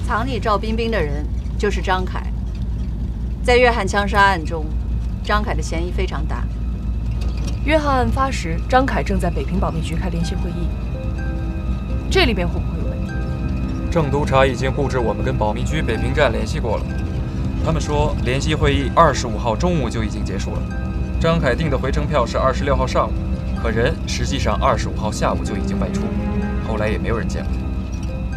藏匿赵冰冰的人就是张凯。在约翰枪杀案中，张凯的嫌疑非常大。 约翰案发时，张凯正在北平保密局开联席会议，这里边会不会有问题？ 郑督察已经布置我们跟保密局北平站联系过了，他们说联席会议25号中午就已经结束了。张凯订的回程票是26号上午，可人实际上25号下午就已经外出，后来也没有人见过。